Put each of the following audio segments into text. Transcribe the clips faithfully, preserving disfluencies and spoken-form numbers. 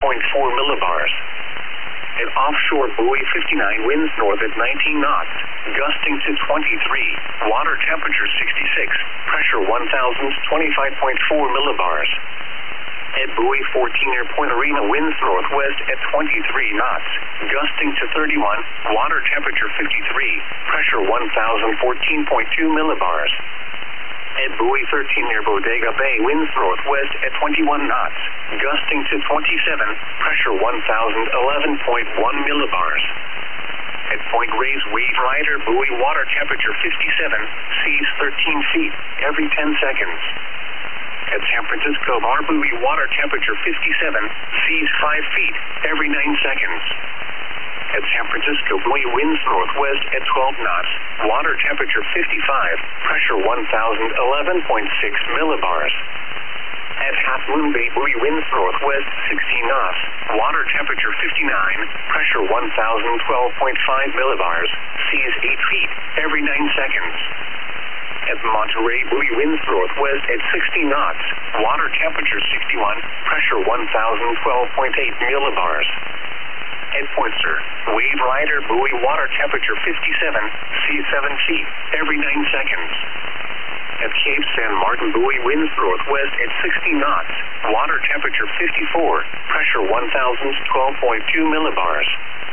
point four millibars. At offshore buoy fifty-nine, winds north at nineteen knots, gusting to twenty-three, water temperature sixty-six, pressure one thousand twenty-five point four millibars. At buoy fourteen near Point Arena, winds northwest at twenty-three knots, gusting to thirty-one, water temperature fifty-three, pressure one thousand fourteen point two millibars. At buoy thirteen near Bodega Bay, winds northwest at twenty-one knots, gusting to twenty-seven, pressure one thousand eleven point one millibars. At Point Reyes, wave rider, buoy, water temperature fifty-seven, seas thirteen feet, every ten seconds. At San Francisco Bar, buoy, water temperature fifty-seven, seas five feet, every nine seconds. At San Francisco buoy, winds northwest at twelve knots, water temperature fifty-five, pressure one thousand eleven point six millibars. At Half Moon Bay, buoy, winds northwest sixteen knots, water temperature fifty-nine, pressure one thousand twelve point five millibars, seas eight feet, every nine seconds. At Monterey, buoy, winds northwest at sixty knots, water temperature sixty-one, pressure one thousand twelve point eight millibars. At Pointer, wave rider, buoy, water temperature fifty-seven, seas seven feet, every nine seconds. At Cape San Martin, buoy, winds northwest at sixty knots, water temperature fifty-four, pressure one thousand twelve point two millibars.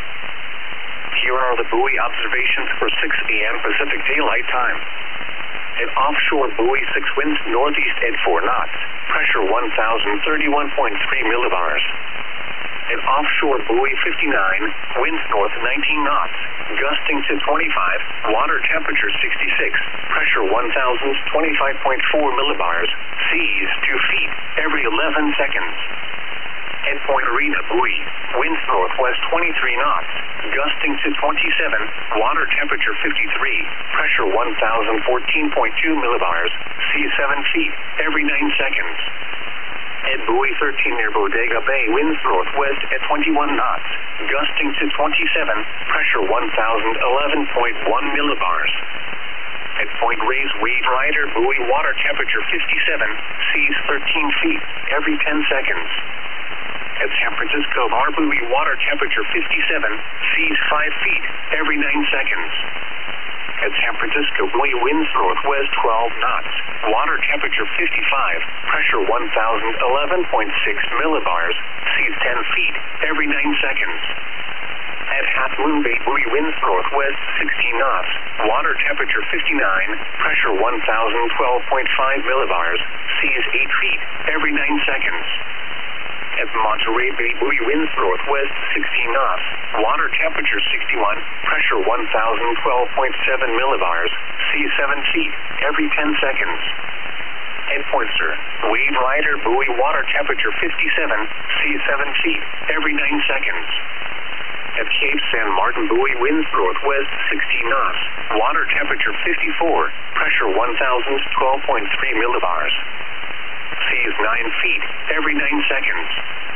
Here are the buoy observations for six p m Pacific Daylight Time. At offshore buoy six, winds northeast at four knots, pressure one thousand thirty-one point three millibars. At offshore buoy fifty-nine, winds north nineteen knots, gusting to twenty-five, water temperature sixty-six, pressure one thousand twenty-five point four millibars, seas two feet, every eleven seconds. At Point Arena, buoy, winds northwest twenty-three knots, gusting to twenty-seven, water temperature fifty-three, pressure one thousand fourteen point two millibars, seas seven feet, every nine seconds. At buoy thirteen near Bodega Bay, winds northwest at twenty-one knots, gusting to twenty-seven, pressure one thousand eleven point one millibars. At Point Reyes, wave rider, buoy, water temperature fifty-seven, seas thirteen feet, every ten seconds. At San Francisco Bar, buoy, water temperature fifty-seven, seas five feet, every nine seconds. At San Francisco buoy, winds northwest twelve knots, water temperature fifty-five, pressure one thousand eleven point six millibars, seas ten feet, every nine seconds. At Half Moon Bay, buoy, winds northwest sixteen knots, water temperature fifty-nine, pressure one thousand twelve point five millibars, seas eight feet, every nine seconds. At Monterey Bay, buoy, winds northwest sixteen knots, water temperature sixty-one, pressure one thousand twelve point seven millibars, seas seven feet, every ten seconds. At Pointer, wave rider, buoy, water temperature fifty-seven, seas seven feet, every nine seconds. At Cape San Martin, buoy, winds northwest sixteen knots, water temperature fifty-four, pressure one thousand twelve point three millibars. Seas nine feet, every nine seconds.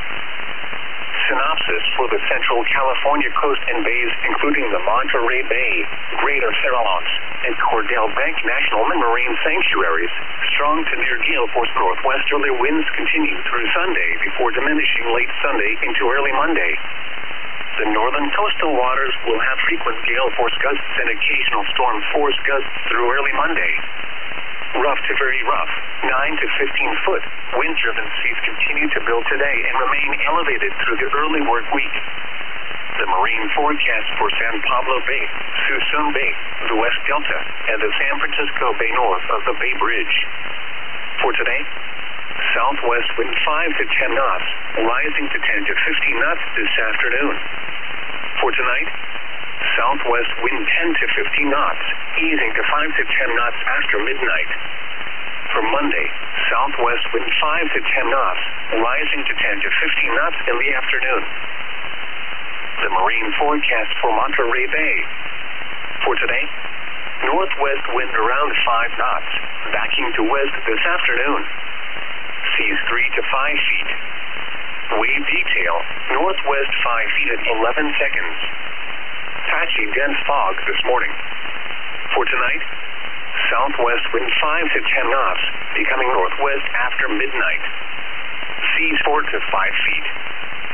Synopsis for the Central California coast and bays, including the Monterey Bay, Greater Farallones, and Cordell Bank National Marine Sanctuaries. Strong to near gale force northwesterly winds continue through Sunday before diminishing late Sunday into early Monday. The northern coastal waters will have frequent gale force gusts and occasional storm force gusts through early Monday. Rough to very rough, nine to fifteen foot, wind-driven seas continue to build today and remain elevated through the early work week. The marine forecast for San Pablo Bay, Suisun Bay, the West Delta, and the San Francisco Bay north of the Bay Bridge. For today, southwest wind five to ten knots, rising to ten to fifteen knots this afternoon. For tonight, southwest wind ten to fifteen knots, easing to five to ten knots after midnight. For Monday, southwest wind five to ten knots, rising to ten to fifteen knots in the afternoon. The marine forecast for Monterey Bay. For today, northwest wind around five knots, backing to west this afternoon. Seas three to five feet. Wave detail, northwest five feet at eleven seconds. Patchy dense fog this morning. For tonight, southwest wind five to ten knots, becoming northwest after midnight. Seas four to five feet.